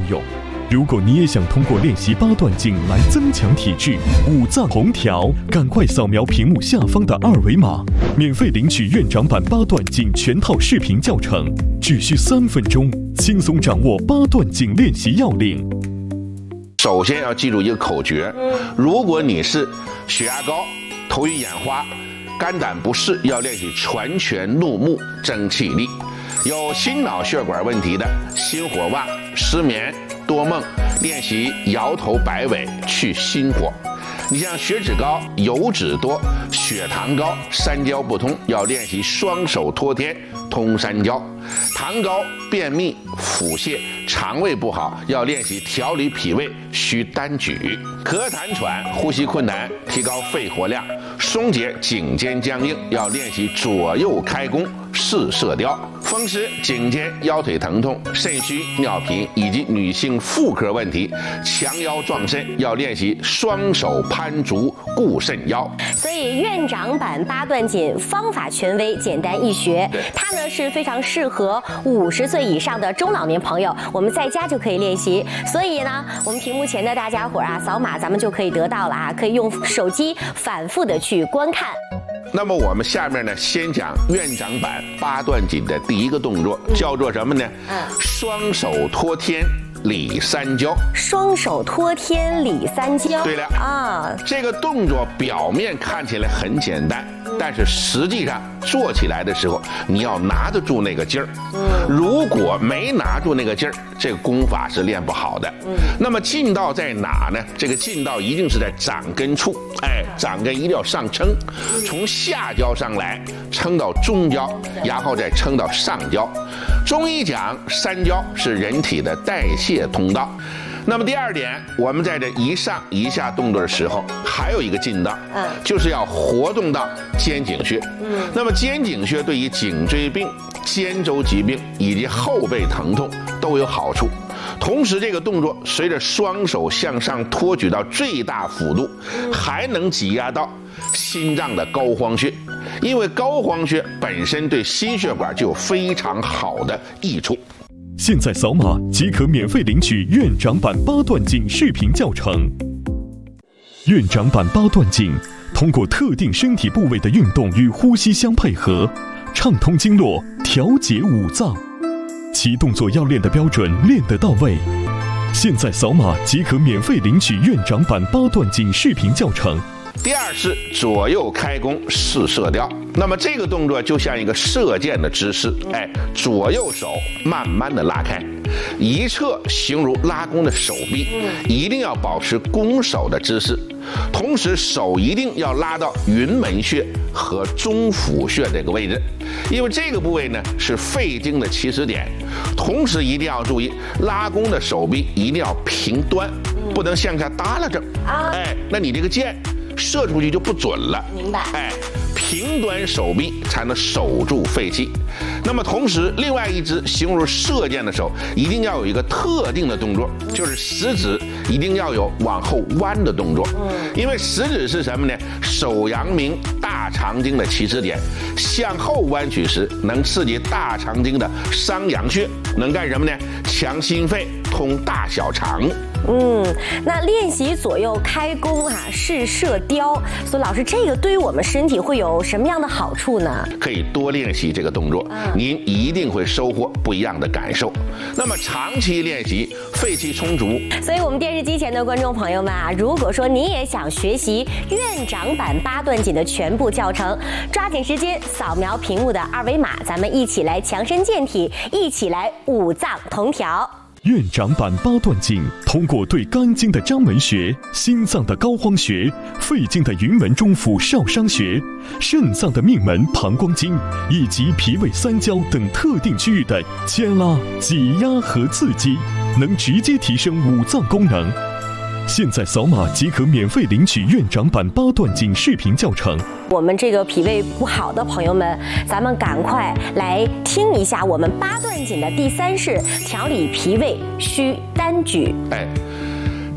用。如果你也想通过练习八段锦来增强体质，五脏同调，赶快扫描屏幕下方的二维码，免费领取院长版八段锦全套视频教程，只需3分钟，轻松掌握八段锦练习要领。 首先要记住一个口诀，如果你是血压高、头晕眼花、肝胆不适，要练习全拳怒目争气力；有心脑血管问题的，心火旺、失眠、多梦，练习摇头摆尾去心火。你像血脂高、油脂多、血糖高、三焦不通，要练习双手托天通三焦；糖高、便秘、腹泻、肠胃不好，要练习调理脾胃需单举；咳痰喘、呼吸困难，提高肺活量；松解颈肩僵硬，要练习左右开弓试射雕；风湿、颈肩、腰腿疼痛、肾虚、尿频以及女性妇科问题，强腰壮肾，要练习双手攀足固肾腰。 所以院长版八段锦方法权威，简单易学，它呢是非常适合50岁以上的中老年朋友，我们在家就可以练习。所以呢，我们屏幕前的大家伙啊，扫码咱们就可以得到了啊，可以用手机反复的去观看。 那么我们下面呢，先讲院长版八段锦的第一个动作，叫做什么呢？双手托天理三焦。 双手托天理三焦。对了啊， 这个动作表面看起来很简单，但是实际上做起来的时候，你要拿得住那个劲儿。如果没拿住那个劲儿，这个功法是练不好的。那么劲道在哪呢？这个劲道一定是在掌根处，掌根一定要上撑，从下焦上来撑到中焦，然后再撑到上焦。中医讲三焦是人体的代谢通道。那么第二点，我们在这一上一下动作的时候，还有一个劲道，就是要活动到肩颈穴。那么肩颈穴对于颈椎病、肩周疾病以及后背疼痛都有好处。同时，这个动作随着双手向上托举到最大幅度，还能挤压到心脏的膏肓穴，因为膏肓穴本身对心血管就有非常好的益处。 现在扫码即可免费领取院长版八段锦视频教程。院长版八段锦通过特定身体部位的运动与呼吸相配合，畅通经络，调节五脏，其动作要练得标准，练得到位。现在扫码即可免费领取院长版八段锦视频教程。 第二是左右开弓试射雕。那么这个动作就像一个射箭的姿势，左右手慢慢的拉开，一侧形如拉弓的手臂，一定要保持弓手的姿势，同时手一定要拉到云门穴和中府穴这个位置，因为这个部位呢是肺经的起始点。同时一定要注意，拉弓的手臂一定要平端，不能向下耷拉着，那你这个箭射出去就不准了。 明白。 平端手臂才能守住肺气。那么同时，另外一只形如射箭的手一定要有一个特定的动作，就是食指一定要有往后弯的动作。因为食指是什么呢？手阳明大肠经的起始点，向后弯曲时能刺激大肠经的商阳穴，能干什么呢？强心肺，通大小肠。 那练习左右开弓试射雕，所以老师，这个对于我们身体会有什么样的好处呢？ 可以多练习这个动作，您一定会收获不一样的感受。那么长期练习，肺气充足。 所以我们电视机前的观众朋友们如果说你也想学习院长版八段锦的全部教程，抓紧时间扫描屏幕的二维码，咱们一起来强身健体，一起来五脏同调。 院长版八段锦通过对肝经的章门穴、心脏的膏肓穴、肺经的云门中府少商穴、肾脏的命门膀胱经以及脾胃三焦等特定区域的牵拉、挤压和刺激，能直接提升五脏功能。现在扫码即可免费领取院长版八段锦视频教程。 我们这个脾胃不好的朋友们，咱们赶快来听一下我们八段锦的第3式，调理脾胃需单举。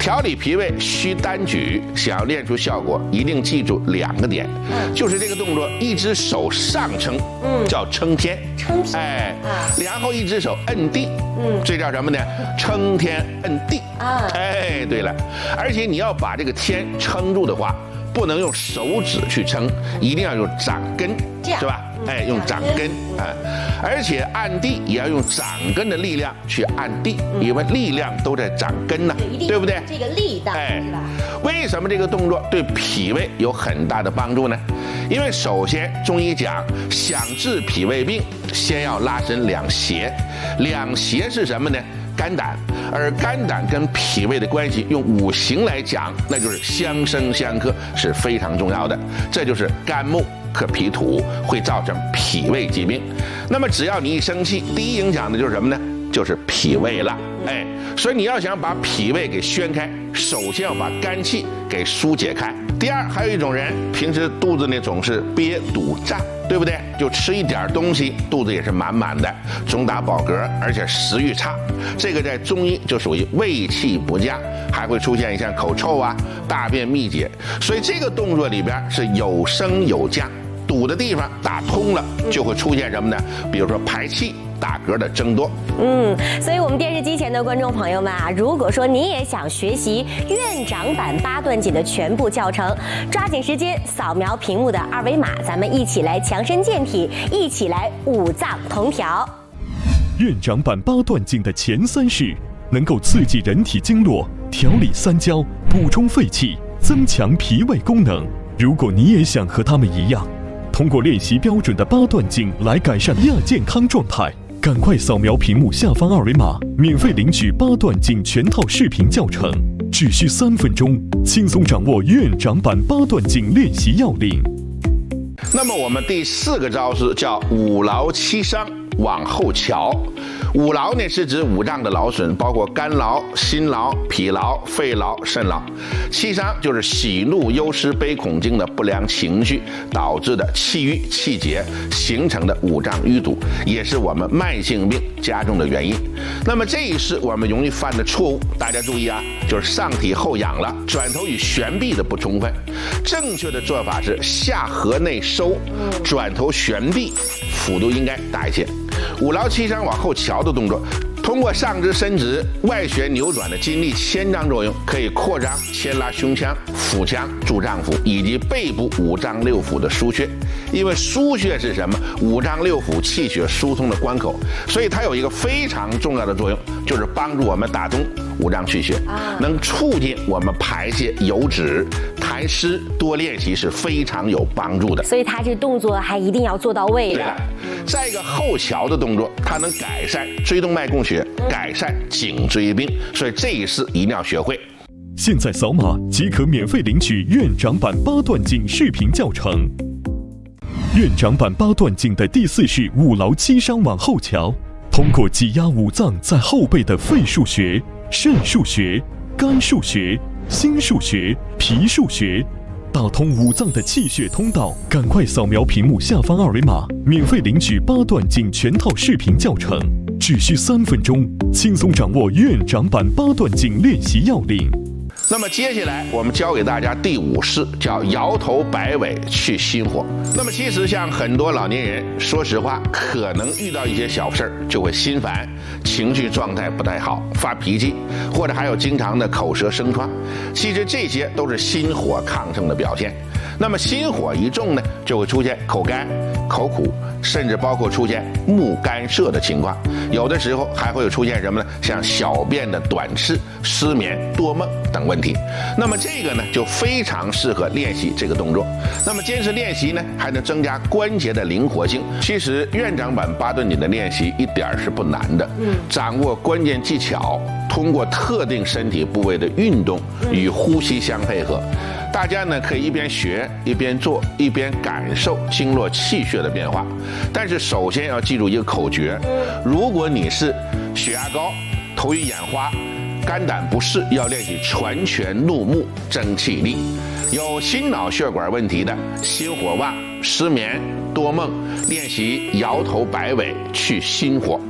调理脾胃需单举，想要练出效果，一定记住2个点，就是这个动作，一只手上撑，叫撑天，哎，然后一只手摁地，这叫什么呢？撑天摁地，哎，对了，而且你要把这个天撑住的话，不能用手指去撑，一定要用掌根，是吧？哎，用掌根啊，而且按地也要用掌根的力量去按地，因为力量都在掌根呢，对不对？ 这个力道， 哎，为什么这个动作对脾胃有很大的帮助呢？因为首先中医讲，想治脾胃病，先要拉伸两胁，两胁是什么呢？肝胆，而肝胆跟脾胃的关系，用五行来讲，那就是相生相克，是非常重要的。这就是肝木克脾土，会造成脾胃疾病。那么只要你一生气，第一影响的就是什么呢？就是脾胃了。哎，所以你要想把脾胃给宣开，首先要把肝气给疏解开。第二，还有一种人平时肚子呢总是憋堵胀，对不对？就吃一点东西，肚子也是满满的，总打饱嗝，而且食欲差。这个在中医就属于胃气不佳，还会出现像口臭啊、大便秘结。所以这个动作里边是有升有降，堵的地方打通了，就会出现什么呢？比如说排气、打嗝的增多。 所以我们电视机前的观众朋友们啊，如果说你也想学习院长版八段锦的全部教程，抓紧时间扫描屏幕的2维码，咱们一起来强身健体，一起来五脏同调。 院长版八段锦的前3式能够刺激人体经络，调理三焦，补充肺气，增强脾胃功能。如果你也想和他们一样，通过练习标准的八段锦来改善亚健康状态，赶快扫描屏幕下方2维码，免费领取八段锦全套视频教程，只需3分钟，轻松掌握院长版八段锦练习要领。 那么我们第4个招式叫五劳七伤往后瞧。五劳呢是指五脏的劳损，包括肝劳、心劳、脾劳、肺劳、肾劳。七伤就是喜怒忧思悲恐惊的不良情绪导致的气郁气结形成的五脏淤堵，也是我们慢性病加重的原因。那么这一式我们容易犯的错误，大家注意啊，就是上体后仰了，转头与旋臂的不充分。正确的做法是下颌内收，转头旋臂，幅度应该大一些。五劳七伤往后瞧的动作，通过上肢伸直、外旋扭转的筋力牵张作用，可以扩张牵拉胸腔、腹腔、柱脏腑以及背部五脏六腑的腧穴。因为腧穴是什么？五脏六腑气血疏通的关口，所以它有一个非常重要的作用，就是帮助我们打通五脏气血，能促进我们排泄油脂。痰湿多练习是非常有帮助的。 所以它这动作还一定要做到位的。 对了，再一个后瞧的动作，它能改善椎动脉供血，改善颈椎病，所以这一式一定要学会。 现在扫码即可免费领取院长版八段锦视频教程。院长版八段锦的第4式五劳七伤往后瞧，通过挤压五脏在后背的肺腧穴、肾腧穴、肝腧穴、心腧穴、脾腧穴，打通五脏的气血通道。赶快扫描屏幕下方2维码，免费领取八段锦全套视频教程，只需3分钟，轻松掌握院长版八段锦练习要领。 那么接下来我们教给大家第5式，叫摇头摆尾去心火。那么其实像很多老年人，说实话，可能遇到一些小事儿就会心烦，情绪状态不太好，发脾气，或者还有经常的口舌生疮。其实这些都是心火亢盛的表现。那么心火一重呢，就会出现口干、口苦，甚至包括出现目干涩的情况。有的时候还会有出现什么呢？像小便的短赤、失眠、多梦等问题。那么这个呢，就非常适合练习这个动作。那么坚持练习呢，还能增加关节的灵活性。其实院长版八段锦的练习一点是不难的，掌握关键技巧，通过特定身体部位的运动与呼吸相配合。大家呢可以一边学一边做，一边感受经络气血的变化。但是首先要记住一个口诀：如果你是血压高、头晕眼花、肝胆不适，要练习全拳怒目争气力；有心脑血管问题的，心火旺、失眠、多梦，练习摇头摆尾去心火；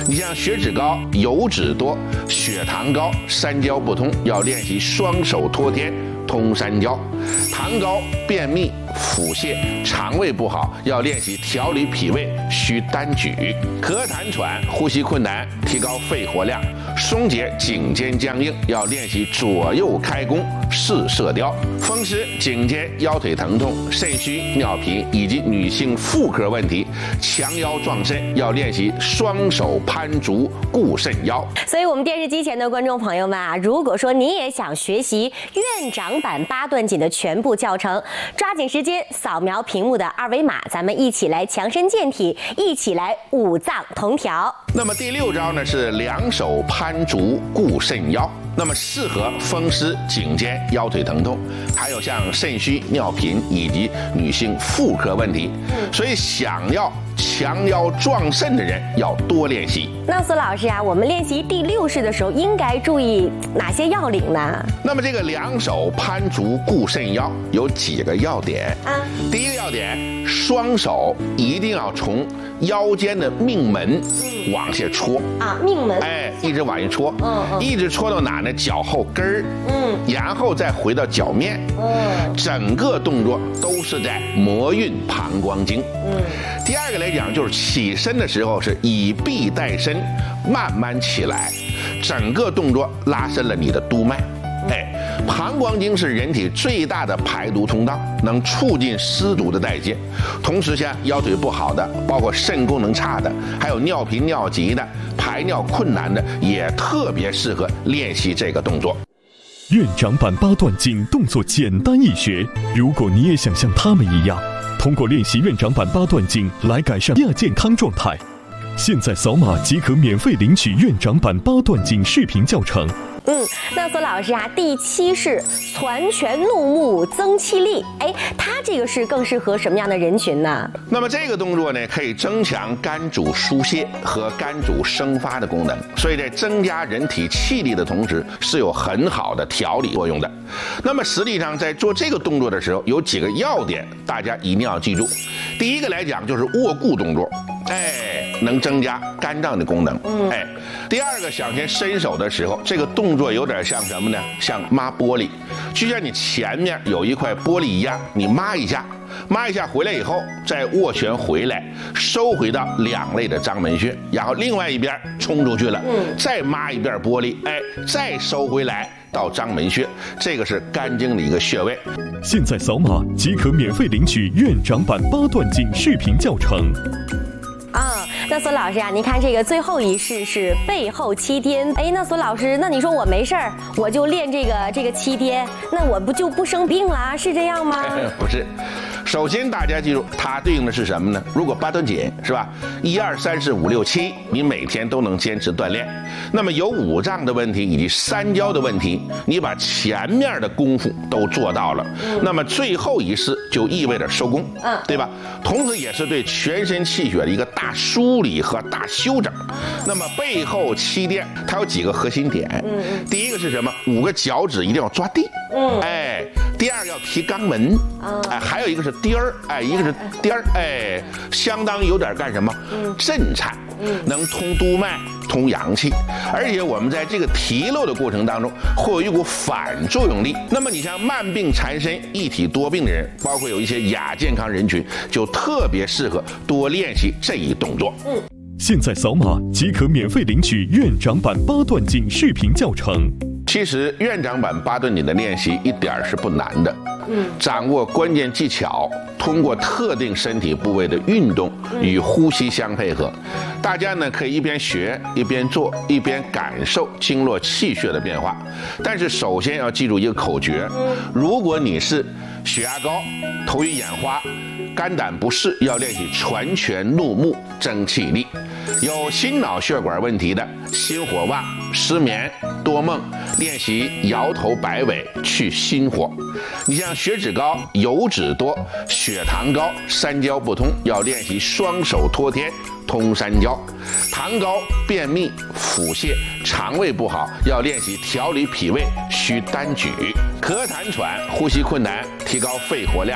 你像血脂高、油脂多、血糖高、三焦不通，要练习双手托天通三焦；糖高、便秘、腹泻、肠胃不好，要练习调理脾胃，需单举；咳痰喘、呼吸困难，提高肺活量；松解颈肩僵硬，要练习左右开弓试射雕；风湿、颈肩、腰腿疼痛、肾虚、尿频以及女性妇科问题，强腰壮肾，要练习双手攀竹固肾腰。 所以，我们电视机前的观众朋友们啊，如果说你也想学习院长版八段锦的全部教程，抓紧时间扫描屏幕的二维码，咱们一起来强身健体，一起来五脏同调。 那么第6招呢是两手攀竹固肾腰。那么适合风湿、颈肩、腰腿疼痛，还有像肾虚、尿频以及女性妇科问题。所以想要强腰壮肾的人要多练习。 那苏老师啊，我们练习第6式的时候应该注意哪些要领呢？ 那么这个两手攀竹固肾腰有几个要点啊？第一个要点，双手一定要从腰间的命门往下戳啊，命门， 一直往下戳，一直戳到哪呢？脚后跟儿，然后再回到脚面，整个动作都是在摩运膀胱经。第二个来讲，就是起身的时候是以臂带身，慢慢起来，整个动作拉伸了你的督脉。膀胱经是人体最大的排毒通道，能促进湿毒的代谢。同时像腰腿不好的，包括肾功能差的，还有尿频尿急的，排尿困难的，也特别适合练习这个动作。 院长版八段锦动作简单易学，如果你也想像他们一样，通过练习院长版八段锦来改善亚健康状态，现在扫码即可免费领取院长版八段锦视频教程。 那苏老师啊，第7式攒拳怒目增气力，它这个是更适合什么样的人群呢？ 那么这个动作呢，可以增强肝主疏泄和肝主生发的功能，所以在增加人体气力的同时，是有很好的调理作用的。那么实际上在做这个动作的时候，有几个要点，大家一定要记住。第一个来讲就是握固动作，能增加肝脏的功能。第二个，想先伸手的时候，这个动作有点像什么呢？像抹玻璃，就像你前面有一块玻璃一样，你抹一下回来以后，再握拳回来，收回到两肋的章门穴，然后另外一边冲出去了，再抹一遍玻璃，再收回来到章门穴，这个是肝经的一个穴位。 现在扫码即可免费领取院长版八段锦视频教程。 那苏老师啊，您看这个最后一式是背后七颠，那苏老师，那你说我没事儿，我就练这个七颠，那我就不生病了，是这样吗？ 不是，首先大家记住，它对应的是什么呢？如果八段锦是吧，1、2、3、4、5、6、7，你每天都能坚持锻炼，那么有五脏的问题以及三焦的问题，你把前面的功夫都做到了，那么最后一式就意味着收功，对吧？同时也是对全身气血的一个大梳理和大修整。那么背后七颠它有几个核心点，第一个是什么？5个脚趾一定要抓地，第二个要提肛门，还有一个是颠儿，一个是颠儿，相当于有点干什么？震颤，能通督脉、通阳气，而且我们在这个提溜的过程当中，会有一股反作用力。那么你像慢病缠身、一体多病的人，包括有一些亚健康人群，就特别适合多练习这一动作。 现在扫码即可免费领取院长版八段锦视频教程。 其实院长版八段锦的练习一点是不难的，掌握关键技巧，通过特定身体部位的运动与呼吸相配合，大家呢可以一边学一边做，一边感受经络气血的变化。但是首先要记住一个口诀，如果你是血压高、头晕眼花、肝胆不适，要练习攒拳怒目增气力；有心脑血管问题的，心火旺、失眠、多梦，练习摇头摆尾去心火。你像血脂高、油脂多、血糖高、三焦不通，要练习双手托天通三焦；糖高、便秘、腹泻、肠胃不好，要练习调理脾胃，需单举；咳痰喘、呼吸困难，提高肺活量；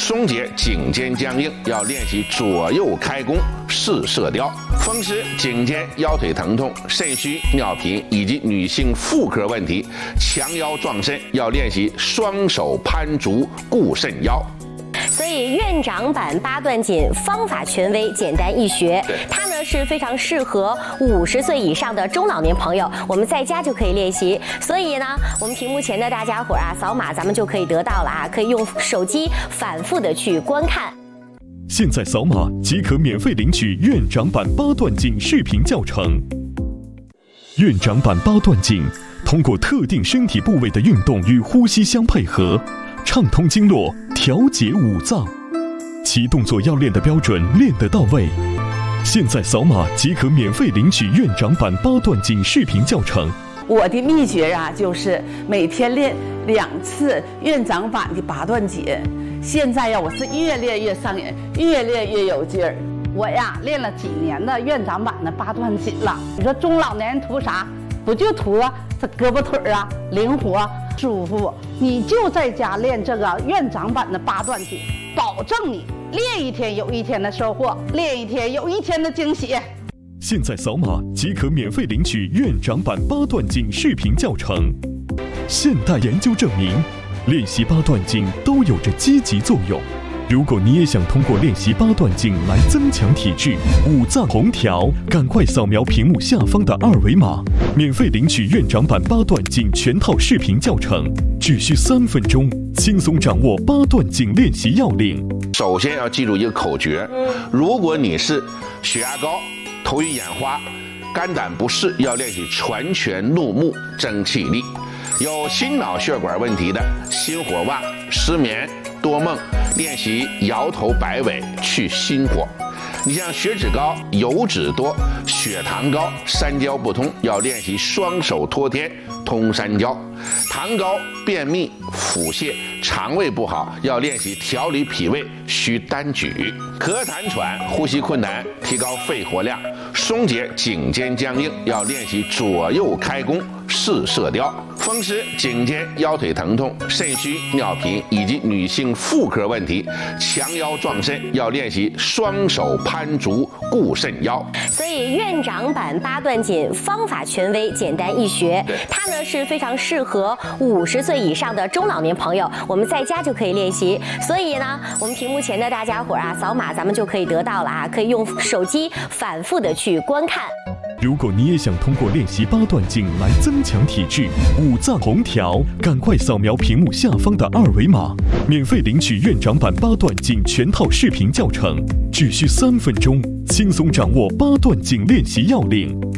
松解颈肩僵硬，要练习左右开弓试射雕；风湿颈肩腰腿疼痛、肾虚、尿频以及女性妇科问题，强腰壮肾，要练习双手攀足固肾腰。 所以院长版八段锦方法权威，简单易学，它呢是非常适合50岁以上的中老年朋友，我们在家就可以练习。所以呢，我们屏幕前的大家伙啊，扫码咱们就可以得到了啊，可以用手机反复的去观看。 现在扫码即可免费领取院长版八段锦视频教程。院长版八段锦通过特定身体部位的运动与呼吸相配合，畅通经络，调节五脏，其动作要练得标准，练得到位。现在扫码即可免费领取院长版八段锦视频教程。 我的秘诀啊，就是每天练2次院长版的八段锦。现在呀，我是越练越上瘾，越练越有劲儿。 我呀，练了几年的院长版的八段锦了。你说中老年人图啥？不就图这胳膊腿啊灵活舒服？你就在家练这个院长版的八段锦，保证你练一天有一天的收获，练一天有一天的惊喜。 现在扫码即可免费领取院长版八段锦视频教程。现代研究证明，练习八段锦都有着积极作用。如果你也想通过练习八段锦来增强体质、五脏同调，赶快扫描屏幕下方的2维码，免费领取院长版八段锦全套视频教程，只需3分钟，轻松掌握八段锦练习要领。 首先要记住一个口诀：如果你是血压高、头晕眼花、肝胆不适，要练习全拳怒目争气力；有心脑血管问题的，心火旺、失眠、多梦，练习摇头摆尾去心火。你像血脂高、油脂多、血糖高、三焦不通，要练习双手托天通三焦；糖高、便秘、腹泻、肠胃不好，要练习调理脾胃需单举；咳痰喘、呼吸困难，提高肺活量；松解颈肩僵硬，要练习左右开弓试射雕；风湿颈肩腰腿疼痛、肾虚、尿频以及女性妇科问题，强腰壮肾，要练习双手攀足固肾腰。 所以院长版八段锦方法权威，简单易学，它呢是非常适合50岁以上的中老年朋友，我们在家就可以练习。所以呢，我们屏幕前的大家伙啊，扫码咱们就可以得到了啊，可以用手机反复的去观看。 如果你也想通过练习八段锦来增强体质、五脏同调，赶快扫描屏幕下方的2维码，免费领取院长版八段锦全套视频教程，只需3分钟，轻松掌握八段锦练习要领。